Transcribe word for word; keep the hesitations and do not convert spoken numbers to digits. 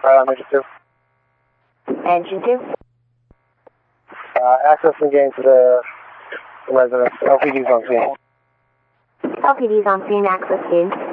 Uh, Engine two. Engine two. Uh, access and gain to the residence. L P D's on scene. L P D's on scene, access gain.